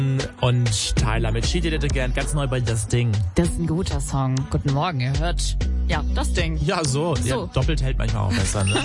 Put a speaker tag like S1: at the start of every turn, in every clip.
S1: Und Tyler mit She Did It Again, ganz neu bei Das Ding.
S2: Das ist ein guter Song. Guten Morgen, ihr hört. Ja, Das Ding.
S1: Ja, so. Ja, doppelt hält manchmal auch besser, ne?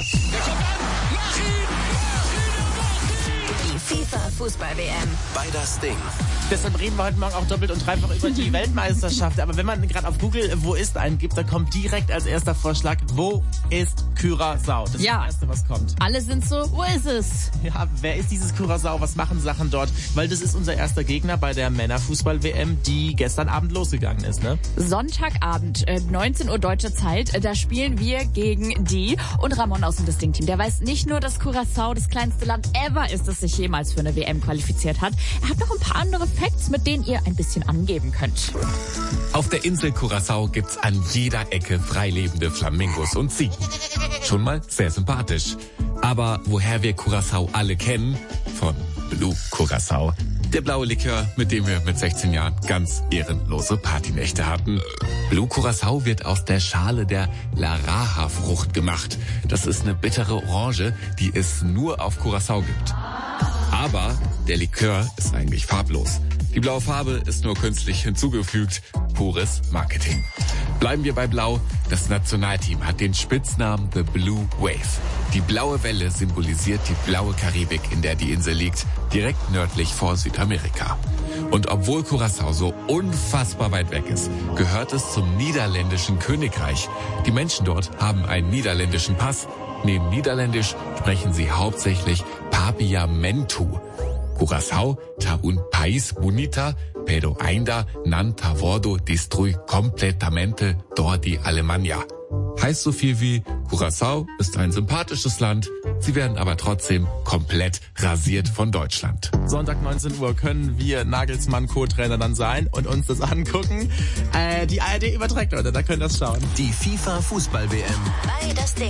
S3: Die FIFA-Fußball-WM
S4: bei Das Ding.
S1: Deshalb reden wir heute Morgen auch doppelt und dreifach über die Weltmeisterschaft. Aber wenn man gerade auf Google Wo ist eingibt, da kommt direkt als erster Vorschlag, wo ist Curaçao? Das ist das Erste, was kommt.
S2: Alle sind so, wo ist es?
S1: Ja, wer ist dieses Curaçao? Was machen Sachen dort? Weil das ist unser erster Gegner bei der Männerfußball-WM, die gestern Abend losgegangen ist, ne?
S2: Sonntagabend, 19 Uhr deutsche Zeit, da spielen wir gegen die. Und Ramon aus dem Distinct-Team, der weiß nicht nur, dass Curaçao das kleinste Land ever ist, das sich jemals für eine WM qualifiziert hat. Er hat noch ein paar andere Facts, mit denen ihr ein bisschen angeben könnt.
S5: Auf der Insel Curaçao gibt's an jeder Ecke freilebende Flamingos und Ziegen. Schon mal sehr sympathisch. Aber woher wir Curaçao alle kennen? Von Blue Curaçao. Der blaue Likör, mit dem wir mit 16 Jahren ganz ehrenlose Partynächte hatten. Blue Curaçao wird aus der Schale der Laraha-Frucht gemacht. Das ist eine bittere Orange, die es nur auf Curaçao gibt. Aber der Likör ist eigentlich farblos. Die blaue Farbe ist nur künstlich hinzugefügt. Pures Marketing. Bleiben wir bei Blau. Das Nationalteam hat den Spitznamen The Blue Wave. Die blaue Welle symbolisiert die blaue Karibik, in der die Insel liegt, direkt nördlich vor Südamerika. Und obwohl Curaçao so unfassbar weit weg ist, gehört es zum niederländischen Königreich. Die Menschen dort haben einen niederländischen Pass. Neben Niederländisch sprechen sie hauptsächlich Papiamentu. Curaçao ta un país bonita, pero ainda não tá vodo destrui completamente door die Alemannia. Heißt so viel wie, Curaçao ist ein sympathisches Land, sie werden aber trotzdem komplett rasiert von Deutschland.
S1: Sonntag 19 Uhr können wir Nagelsmann Co-Trainer dann sein und uns das angucken. Die ARD überträgt, Leute, da könnt ihr das schauen.
S4: Die FIFA-Fußball-WM
S3: bei Das Ding.